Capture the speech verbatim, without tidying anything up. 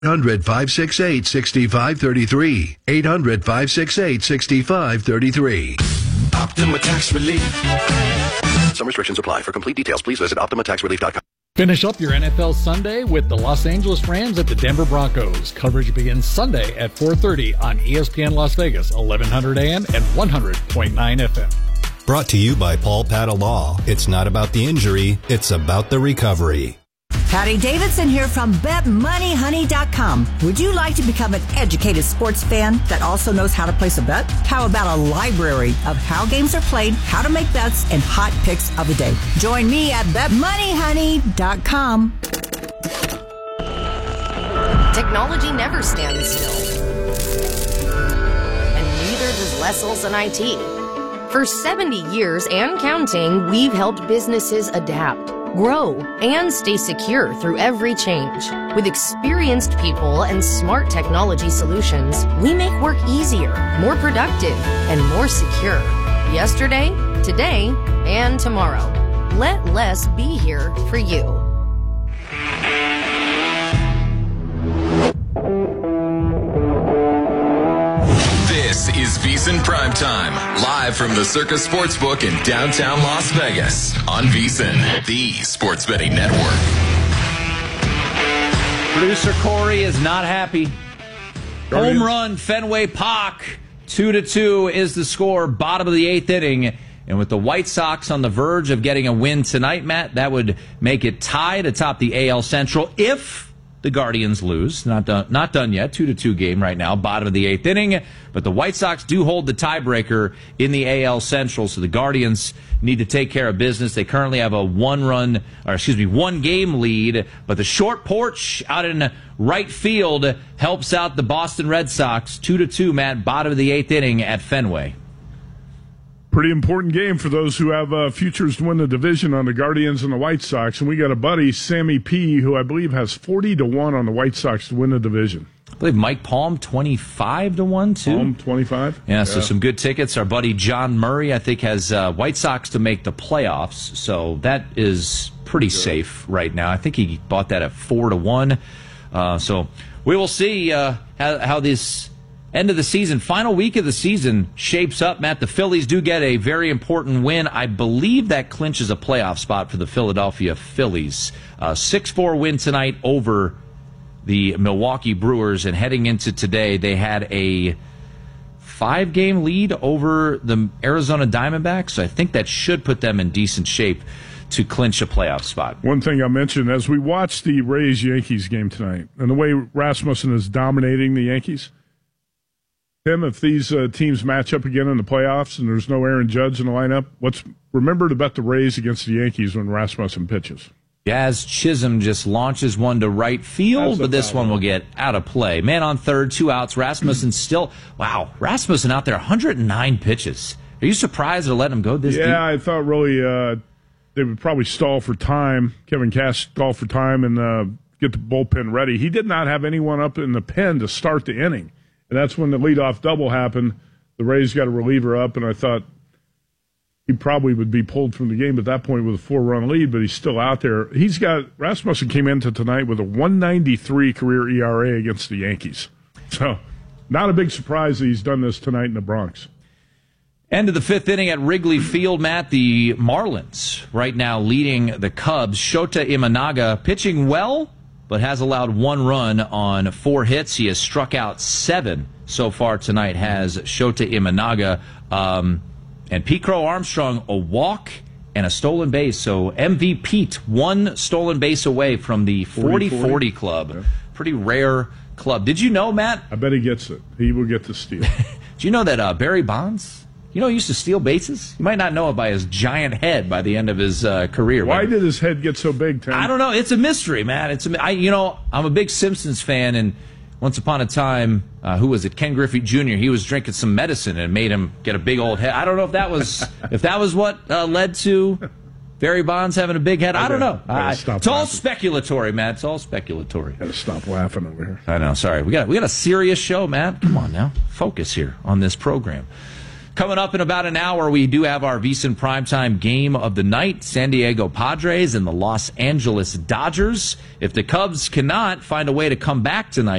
eight hundred, five six eight, six five three three. eight hundred, five six eight, six five three three. Optima Tax Relief. Some restrictions apply. For complete details, please visit Optima Tax Relief dot com. Finish up your N F L Sunday with the Los Angeles Rams at the Denver Broncos. Coverage begins Sunday at four thirty on E S P N Las Vegas, eleven hundred A M and one hundred point nine F M. Brought to you by Paul Patta Law. It's not about the injury, it's about the recovery. Patty Davidson here from bet money honey dot com. Would you like to become an educated sports fan that also knows how to place a bet? How about a library of how games are played, how to make bets, and hot picks of the day? Join me at bet money honey dot com. Technology never stands still. And neither does Les Olson I T. For seventy years and counting, we've helped businesses adapt, grow, and stay secure through every change. With experienced people and smart technology solutions, we make work easier, more productive, and more secure. Yesterday, today, and tomorrow. Let Les be here for you. This is VSiN Primetime, live from the Circus Sportsbook in downtown Las Vegas on VSiN, the sports betting network. Producer Corey is not happy. Home run, Fenway Park. Two to two is the score, bottom of the eighth inning. And with the White Sox on the verge of getting a win tonight, Matt, that would make it tied atop the A L Central if the Guardians lose. Not done, not done yet. Two to two game right now, bottom of the eighth inning. But the White Sox do hold the tiebreaker in the A L Central, so the Guardians need to take care of business. They currently have a one-run, or excuse me, one-game lead. But the short porch out in right field helps out the Boston Red Sox. Two to two, Matt, bottom of the eighth inning at Fenway. Pretty important game for those who have uh, futures to win the division on the Guardians and the White Sox. And we got a buddy, Sammy P., who I believe has forty to one on the White Sox to win the division. I believe Mike Palm, twenty-five to one, too. Palm, twenty-five? Yeah, yeah, so some good tickets. Our buddy John Murray, I think, has uh, White Sox to make the playoffs. So that is pretty good. Safe right now. I think he bought that at four to one. Uh, so we will see uh, how, how this end of the season, final week of the season shapes up. Matt, the Phillies do get a very important win. I believe that clinches a playoff spot for the Philadelphia Phillies. Uh, six four win tonight over the Milwaukee Brewers, and heading into today, they had a five-game lead over the Arizona Diamondbacks, so I think that should put them in decent shape to clinch a playoff spot. One thing I mentioned, as we watch the Rays-Yankees game tonight, and the way Rasmussen is dominating the Yankees, Tim, if these uh, teams match up again in the playoffs and there's no Aaron Judge in the lineup, let's remember to bet the Rays against the Yankees when Rasmussen pitches. Jazz Chisholm just launches one to right field, but this one will get out of play. Man on third, two outs. Rasmussen still, wow, Rasmussen out there, one hundred nine pitches. Are you surprised they're letting him go this yeah, deep? Yeah, I thought really uh, they would probably stall for time. Kevin Cash stall for time and uh, get the bullpen ready. He did not have anyone up in the pen to start the inning. And that's when the leadoff double happened. The Rays got a reliever up, and I thought he probably would be pulled from the game at that point with a four-run lead, but he's still out there. He's got Rasmussen came into tonight with a one ninety-three career E R A against the Yankees. So not a big surprise that he's done this tonight in the Bronx. End of the fifth inning at Wrigley Field, Matt. The Marlins right now leading the Cubs. Shota Imanaga pitching well, but has allowed one run on four hits. He has struck out seven so far tonight, has Shota Imanaga. Um, and Pete Crow Armstrong, a walk and a stolen base. So M V Pete, one stolen base away from the forty forty club. Yeah. Pretty rare club. Did you know, Matt? I bet he gets it. He will get to steal. Do you know that uh, Barry Bonds, you know, he used to steal bases? You might not know it by his giant head by the end of his uh, career. Why did his head get so big, Tim? I don't know. It's a mystery, man. It's a, I, you know, I'm a big Simpsons fan, and once upon a time, uh, who was it? Ken Griffey Junior He was drinking some medicine and made him get a big old head. I don't know if that was if that was what uh, led to Barry Bonds having a big head. I, I don't know. I, it's laughing. All speculatory, Matt. It's all speculatory. Got to stop laughing over here. I know. Sorry. We got we got a serious show, Matt. Come on now. Focus here on this program. Coming up in about an hour, we do have our VSiN Primetime game of the night, San Diego Padres and the Los Angeles Dodgers. If the Cubs cannot find a way to come back tonight,